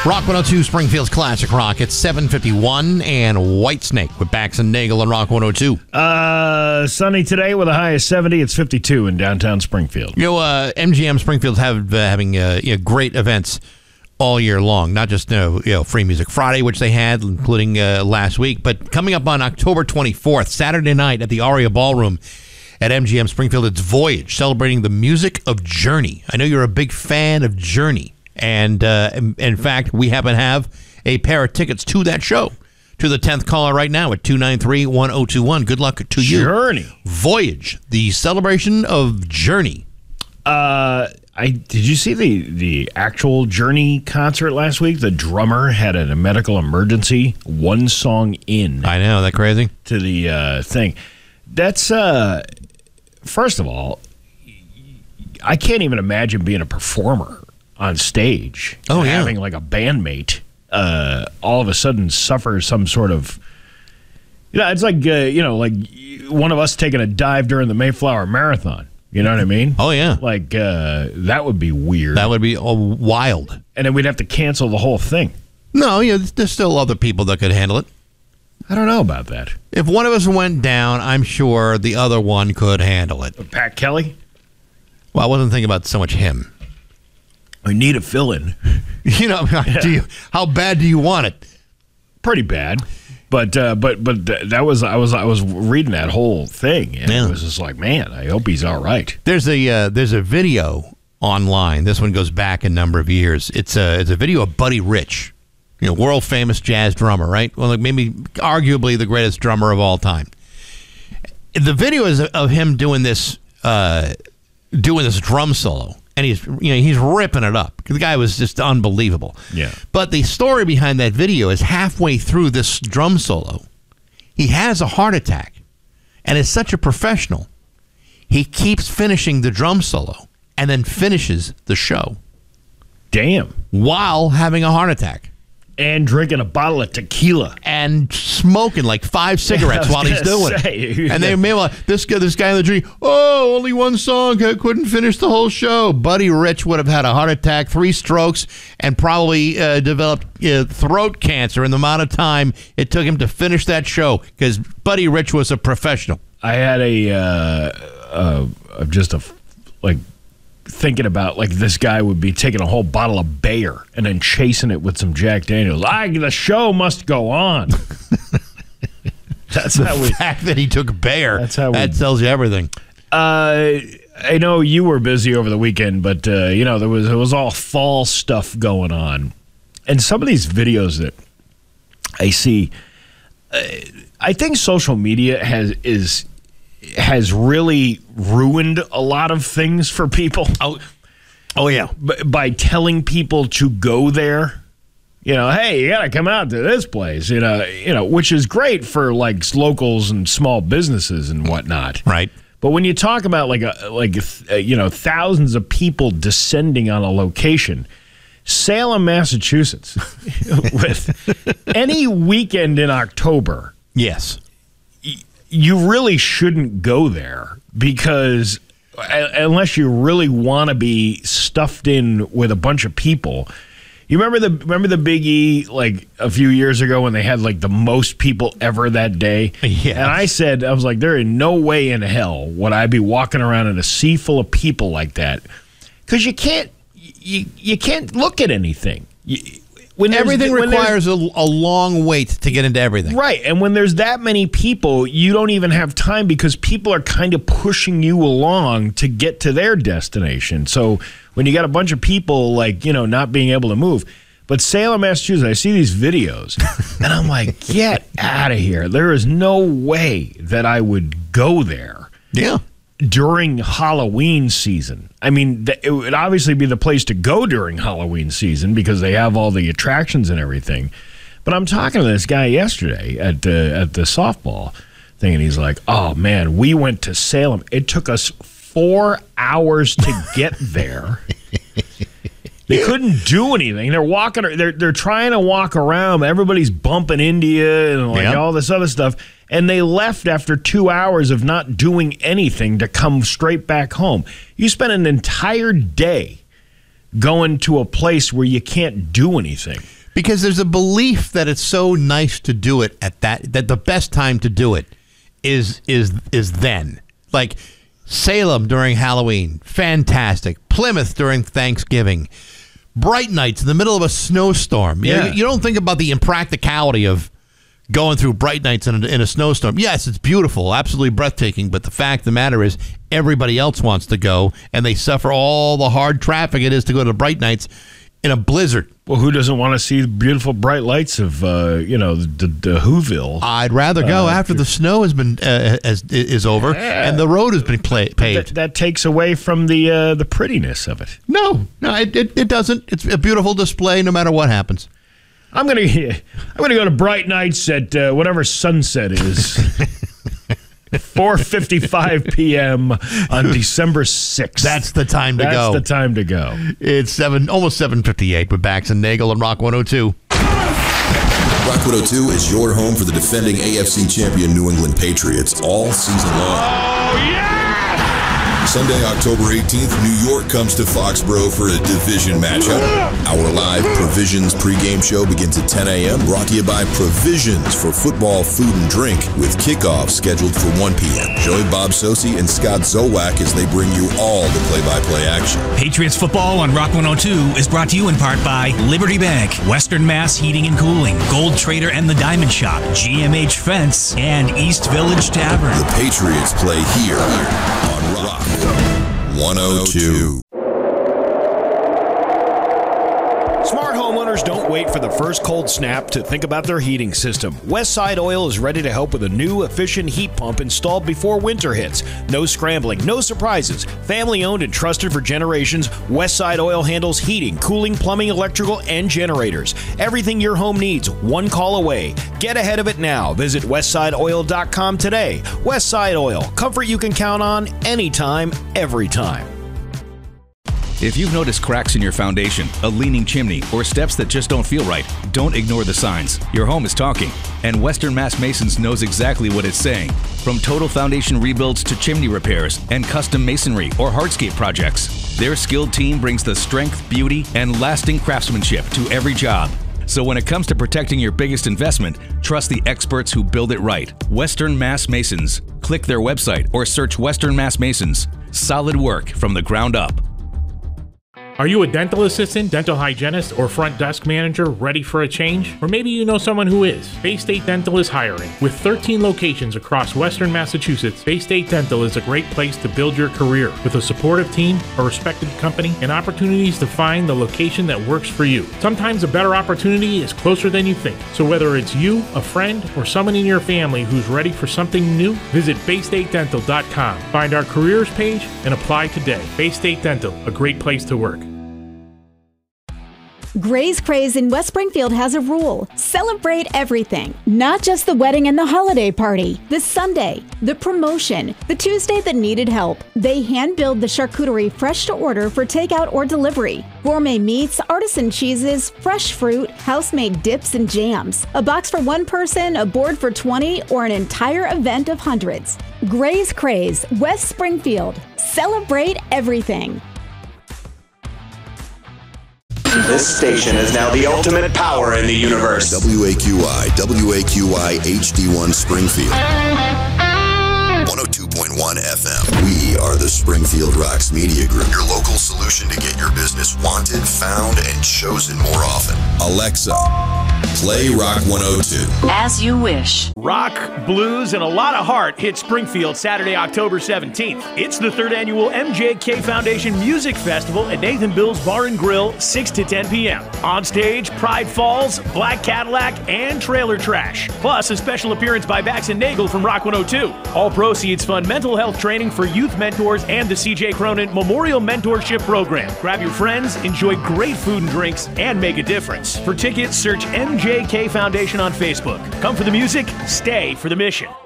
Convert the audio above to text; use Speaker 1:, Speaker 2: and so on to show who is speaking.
Speaker 1: Rock 102, Springfield's Classic Rock. It's 7:51, and Whitesnake with Bax and Nagel on Rock 102.
Speaker 2: Sunny today with a high of 70. It's 52 in downtown Springfield.
Speaker 1: You know, MGM Springfield's having great events all year long. Not just Free Music Friday, which they had, including last week, but coming up on October 24th, Saturday night at the Aria Ballroom at MGM Springfield, it's Voyage, celebrating the music of Journey. I know you're a big fan of Journey. And in fact, we happen to have a pair of tickets to that show. To the 10th caller right now at 293-1021. Good luck to you.
Speaker 2: Journey.
Speaker 1: Voyage, the celebration of Journey.
Speaker 2: Did you see the actual Journey concert last week? The drummer had a medical emergency one song in.
Speaker 1: I know, that crazy?
Speaker 2: To the thing. That's, first of all, I can't even imagine being a performer on stage, having like a bandmate all of a sudden suffer some sort of, it's like like one of us taking a dive during the Mayflower Marathon. You know what I mean?
Speaker 1: Oh yeah,
Speaker 2: like that would be weird.
Speaker 1: That would be wild,
Speaker 2: and then we'd have to cancel the whole thing.
Speaker 1: No, there's still other people that could handle it.
Speaker 2: I don't know about that.
Speaker 1: If one of us went down, I'm sure the other one could handle it.
Speaker 2: Pat Kelly?
Speaker 1: Well, I wasn't thinking about so much him.
Speaker 2: I need a fill-in.
Speaker 1: How bad do you want it?
Speaker 2: Pretty bad, but that was I was reading that whole thing, and it was just like, man, I hope he's all right.
Speaker 1: There's a video online. This one goes back a number of years. It's a video of Buddy Rich, world famous jazz drummer, right? Well, like maybe arguably the greatest drummer of all time. The video is of him doing this drum solo. And he's ripping it up. The guy was just unbelievable.
Speaker 2: Yeah.
Speaker 1: But the story behind that video is halfway through this drum solo, he has a heart attack, and is such a professional, he keeps finishing the drum solo and then finishes the show.
Speaker 2: Damn.
Speaker 1: While having a heart attack.
Speaker 2: And drinking a bottle of tequila.
Speaker 1: And smoking like 5 cigarettes while he's doing it. And they meanwhile, this guy in the tree, only one song, couldn't finish the whole show. Buddy Rich would have had a heart attack, 3 strokes, and probably developed throat cancer in the amount of time it took him to finish that show, because Buddy Rich was a professional.
Speaker 2: I had thinking about like this guy would be taking a whole bottle of Bayer and then chasing it with some Jack Daniels. The show must go on. That's
Speaker 1: the fact that he took Bayer. That tells you everything.
Speaker 2: I know you were busy over the weekend, but there was all fall stuff going on, and some of these videos that I see, I think social media has really ruined a lot of things for people. Oh yeah. By telling people to go there, hey, you got to come out to this place, which is great for like locals and small businesses and whatnot.
Speaker 1: Right.
Speaker 2: But when you talk about thousands of people descending on a location, Salem, Massachusetts, with any weekend in October.
Speaker 1: Yes.
Speaker 2: You really shouldn't go there, because unless you really want to be stuffed in with a bunch of people. You remember the Big E like a few years ago when they had like the most people ever that day?
Speaker 1: Yeah.
Speaker 2: And I was like, there is no way in hell would I be walking around in a sea full of people like that, because you can't look at anything. When
Speaker 1: everything requires a long wait to get into everything.
Speaker 2: Right. And when there's that many people, you don't even have time, because people are kind of pushing you along to get to their destination. So when you got a bunch of people not being able to move. But Salem, Massachusetts, I see these videos and I'm like, get out of here. There is no way that I would go there.
Speaker 1: Yeah.
Speaker 2: During Halloween season. I mean, it would obviously be the place to go during Halloween season, because they have all the attractions and everything. But I'm talking to this guy yesterday at the softball thing, and he's like, oh, man, we went to Salem. It took us 4 hours to get there. They couldn't do anything. They're walking. They're trying to walk around. Everybody's bumping into you and all this other stuff. And they left after 2 hours of not doing anything to come straight back home. You spent an entire day going to a place where you can't do anything.
Speaker 1: Because there's a belief that it's so nice to do it at that the best time to do it is then. Like Salem during Halloween, fantastic. Plymouth during Thanksgiving. Bright nights in the middle of a snowstorm.
Speaker 2: Yeah.
Speaker 1: You don't think about the impracticality of going through bright nights in a snowstorm. Yes, it's beautiful, absolutely breathtaking, but the fact of the matter is everybody else wants to go, and they suffer all the hard traffic it is to go to bright nights in a blizzard.
Speaker 2: Well, who doesn't want to see the beautiful bright lights of the Whoville?
Speaker 1: I'd rather go after the snow has been is over and the road has been paved.
Speaker 2: That takes away from the prettiness of it.
Speaker 1: No, it doesn't. It's a beautiful display no matter what happens.
Speaker 2: I'm gonna go to bright nights at whatever sunset is. 4:55 p.m. on December 6th.
Speaker 1: That's the time to go.
Speaker 2: That's the time to go.
Speaker 1: It's almost 7:58 with Bax and Nagel on Rock 102.
Speaker 3: Rock 102 is your home for the defending AFC champion New England Patriots all season long.
Speaker 2: Oh, yeah!
Speaker 3: Sunday, October 18th, New York comes to Foxborough for a division matchup. Our live Provisions pregame show begins at 10 a.m. Brought to you by Provisions for football, food, and drink, with kickoff scheduled for 1 p.m. Join Bob Sosi and Scott Zowak as they bring you all the play-by-play action.
Speaker 4: Patriots football on Rock 102 is brought to you in part by Liberty Bank, Western Mass Heating and Cooling, Gold Trader and the Diamond Shop, GMH Fence, and East Village Tavern.
Speaker 3: The Patriots play here on Rock 102.
Speaker 5: Smart homeowners don't wait for the first cold snap to think about their heating system. Westside Oil is ready to help with a new, efficient heat pump installed before winter hits. No scrambling, no surprises. Family owned and trusted for generations, Westside Oil handles heating, cooling, plumbing, electrical, and generators. Everything your home needs, one call away. Get ahead of it now. Visit westsideoil.com today. Westside Oil, comfort you can count on anytime, every time.
Speaker 6: If you've noticed cracks in your foundation, a leaning chimney, or steps that just don't feel right, don't ignore the signs. Your home is talking, and Western Mass Masons knows exactly what it's saying. From total foundation rebuilds to chimney repairs and custom masonry or hardscape projects, their skilled team brings the strength, beauty, and lasting craftsmanship to every job. So when it comes to protecting your biggest investment, trust the experts who build it right. Western Mass Masons. Click their website or search Western Mass Masons. Solid work from the ground up.
Speaker 7: Are you a dental assistant, dental hygienist, or front desk manager ready for a change? Or maybe you know someone who is. Bay State Dental is hiring. With 13 locations across Western Massachusetts, Bay State Dental is a great place to build your career. With a supportive team, a respected company, and opportunities to find the location that works for you. Sometimes a better opportunity is closer than you think. So whether it's you, a friend, or someone in your family who's ready for something new, visit BayStateDental.com. Find our careers page and apply today. Bay State Dental, a great place to work.
Speaker 8: Gray's Craze in West Springfield has a rule. Celebrate everything, not just the wedding and the holiday party. The Sunday, the promotion, the Tuesday that needed help. They hand build the charcuterie fresh to order for takeout or delivery. Gourmet meats, artisan cheeses, fresh fruit, house-made dips and jams. A box for one person, a board for 20, or an entire event of hundreds. Gray's Craze, West Springfield. Celebrate everything.
Speaker 9: This station is now the ultimate power in the universe.
Speaker 3: WAQI HD1 Springfield. 102.1 FM. We are the Springfield Rocks Media Group, your local solution to get your business wanted, found, and chosen more often. Alexa, play Rock 102.
Speaker 10: As you wish.
Speaker 11: Rock, blues, and a lot of heart hit Springfield Saturday, October 17th. It's the 3rd annual MJK Foundation Music Festival at Nathan Bill's Bar and Grill, 6 to 10 p.m. On stage, Pride Falls, Black Cadillac, and Trailer Trash. Plus, a special appearance by Bax and Nagel from Rock 102. All proceeds fund mental health training for youth mentors and the C.J. Cronin Memorial Mentorship Program. Grab your friends, enjoy great food and drinks, and make a difference. For tickets, search MJK Foundation on Facebook. Come for the music, stay for the mission.